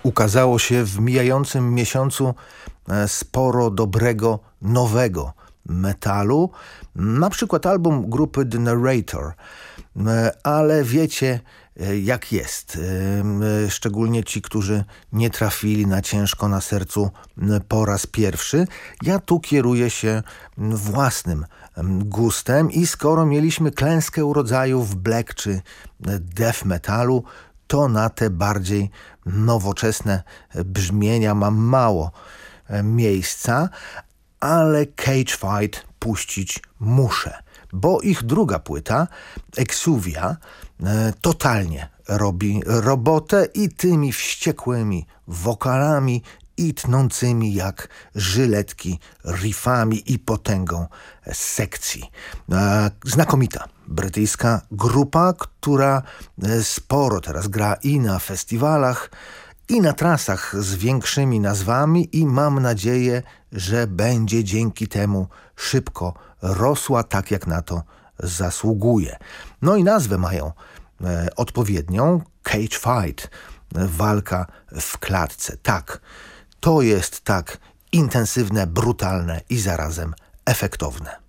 Ukazało się w mijającym miesiącu sporo dobrego, nowego metalu, na przykład album grupy The Narrator, ale wiecie jak jest, szczególnie ci, którzy nie trafili na Ciężko na sercu po raz pierwszy. Ja tu kieruję się własnym gustem i skoro mieliśmy klęskę urodzajów black czy death metalu, to na te bardziej nowoczesne brzmienia mam mało miejsca, ale Cage Fight puścić muszę, bo ich druga płyta, Exuvia, totalnie robi robotę i tymi wściekłymi wokalami i tnącymi jak żyletki riffami i potęgą sekcji. Znakomita brytyjska grupa, która sporo teraz gra i na festiwalach, i na trasach z większymi nazwami i mam nadzieję, że będzie dzięki temu szybko rosła tak jak na to zasługuje. No i nazwę mają odpowiednią, Cage Fight, walka w klatce. Tak, to jest tak intensywne, brutalne i zarazem efektowne.